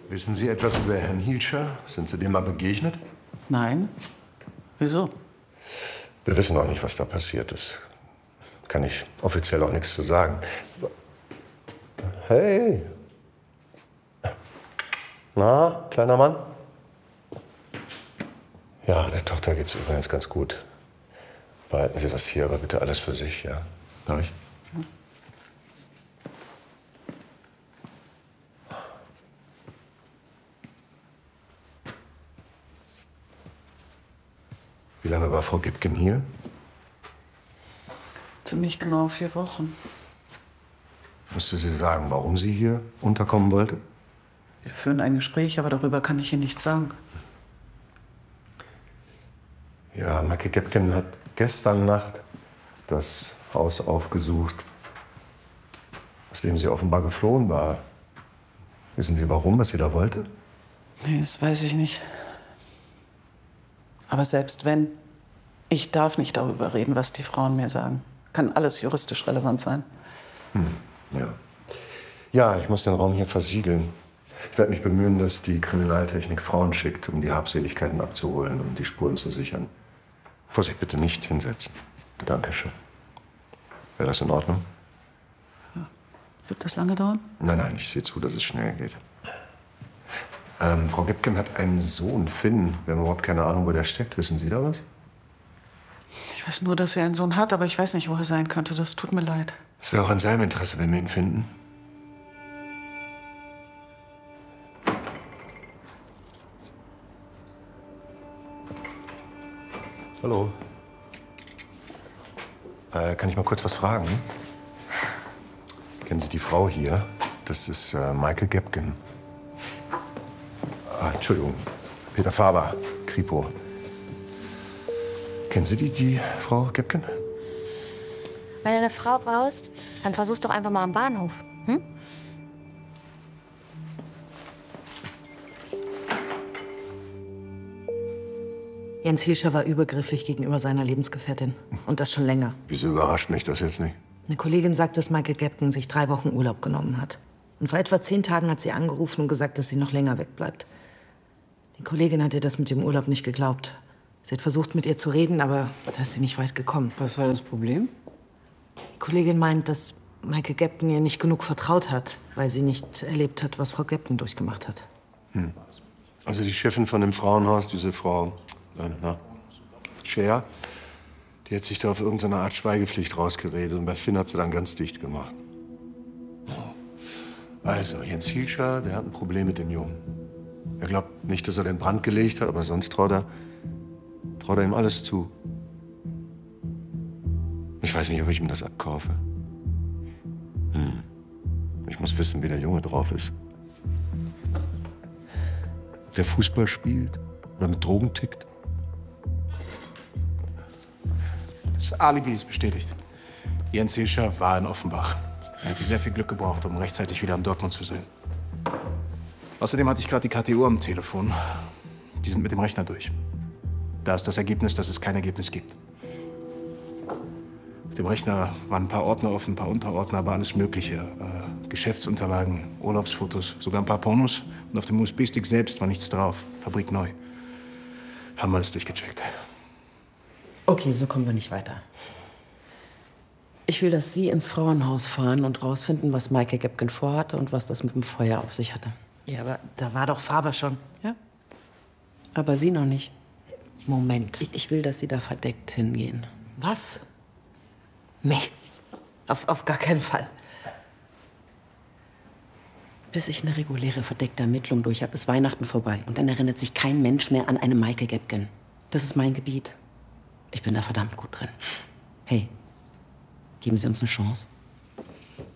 Wissen Sie etwas über Herrn Hielscher? Sind Sie dem mal begegnet? Nein. Wieso? Wir wissen noch nicht, was da passiert ist. Kann ich offiziell auch nichts zu sagen. Hey! Na, kleiner Mann? Ja, der Tochter geht's übrigens ganz gut. Behalten Sie das hier aber bitte alles für sich, ja? Darf ich? Wie lange war Frau Gipken hier? Ziemlich genau 4 Wochen. Musste sie sagen, warum sie hier unterkommen wollte? Wir führen ein Gespräch, aber darüber kann ich Ihnen nichts sagen. Ja, Maike Gipken hat gestern Nacht das Haus aufgesucht, aus dem sie offenbar geflohen war. Wissen Sie warum, was sie da wollte? Nee, das weiß ich nicht. Aber selbst wenn, ich darf nicht darüber reden, was die Frauen mir sagen. Kann alles juristisch relevant sein. Ja. Ja, ich muss den Raum hier versiegeln. Ich werde mich bemühen, dass die Kriminaltechnik Frauen schickt, um die Habseligkeiten abzuholen und die Spuren zu sichern. Vorsicht, bitte nicht hinsetzen. Dankeschön. Wäre das in Ordnung? Wird das lange dauern? Nein, nein, ich sehe zu, dass es schnell geht. Frau Gipken hat einen Sohn, Finn. Wir haben überhaupt keine Ahnung, wo der steckt. Wissen Sie da was? Ich weiß nur, dass er einen Sohn hat, aber ich weiß nicht, wo er sein könnte. Das tut mir leid. Es wäre auch in seinem Interesse, wenn wir ihn finden. Hallo. Kann ich mal kurz was fragen? Kennen Sie die Frau hier? Das ist Maike Gipken. Ah, Entschuldigung. Peter Faber, Kripo. Kennen Sie die Frau Gipken? Wenn du eine Frau brauchst, dann versuch's doch einfach mal am Bahnhof. Hm? Jens Hielscher war übergriffig gegenüber seiner Lebensgefährtin. Und das schon länger. Wieso überrascht mich das jetzt nicht? Eine Kollegin sagt, dass Maike Gipken sich 3 Wochen Urlaub genommen hat. Und vor etwa 10 Tagen hat sie angerufen und gesagt, dass sie noch länger wegbleibt. Die Kollegin hat ihr das mit dem Urlaub nicht geglaubt. Sie hat versucht, mit ihr zu reden, aber da ist sie nicht weit gekommen. Was war das Problem? Die Kollegin meint, dass Maike Gipken ihr nicht genug vertraut hat, weil sie nicht erlebt hat, was Frau Gipken durchgemacht hat. Also die Chefin von dem Frauenhaus, diese Frau Schwer, die hat sich da auf irgendeine Art Schweigepflicht rausgeredet und bei Finn hat sie dann ganz dicht gemacht. Also, Jens Hielscher, der hat ein Problem mit dem Jungen. Er glaubt nicht, dass er den Brand gelegt hat, aber sonst traut er ihm alles zu. Ich weiß nicht, ob ich ihm das abkaufe. Ich muss wissen, wie der Junge drauf ist. Ob der Fußball spielt oder mit Drogen tickt. Das Alibi ist bestätigt. Jens Hielscher war in Offenbach. Er hätte sehr viel Glück gebraucht, um rechtzeitig wieder in Dortmund zu sein. Außerdem hatte ich gerade die KTU am Telefon. Die sind mit dem Rechner durch. Da ist das Ergebnis, dass es kein Ergebnis gibt. Auf dem Rechner waren ein paar Ordner offen, ein paar Unterordner, aber alles Mögliche. Geschäftsunterlagen, Urlaubsfotos, sogar ein paar Pornos. Und auf dem USB-Stick selbst war nichts drauf. Fabrik neu. Haben wir alles durchgecheckt. Okay, so kommen wir nicht weiter. Ich will, dass Sie ins Frauenhaus fahren und rausfinden, was Maike Gipken vorhatte und was das mit dem Feuer auf sich hatte. Ja, aber da war doch Faber schon. Ja? Aber Sie noch nicht. Moment. Ich will, dass Sie da verdeckt hingehen. Was? Nee. Auf gar keinen Fall. Bis ich eine reguläre verdeckte Ermittlung durch habe, ist Weihnachten vorbei. Und dann erinnert sich kein Mensch mehr an eine Maike Gipken. Das ist mein Gebiet. Ich bin da verdammt gut drin. Hey, geben Sie uns eine Chance.